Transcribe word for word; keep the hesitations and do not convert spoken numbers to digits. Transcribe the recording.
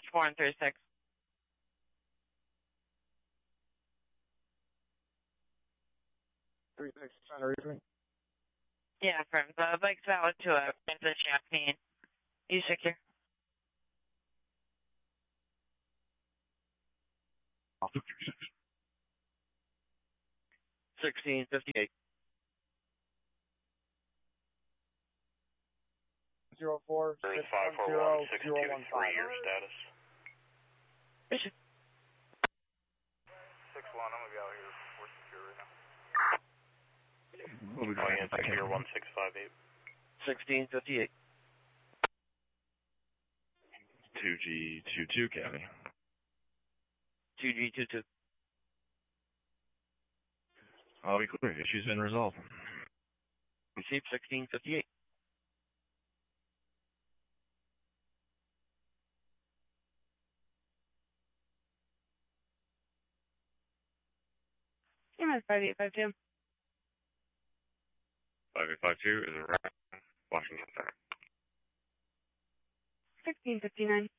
four and three six. Three six trying to reach me. Yeah, from the bike's valid to a Princess Champagne. You secure? Sixteen fifty eight. Zero four six five one four zero one six two zero one five. three. Your status. Bishop. Six one. I'm gonna be out here. We're secure right now. We'll be Going in secure one six five eight. Sixteen fifty eight. two G two two, County. Two G two two. I'll be clear. Issue's been resolved. Received sixteen fifty eight. Yeah, five eight five two. five eight five two is around Washington Center. Sixteen fifty nine.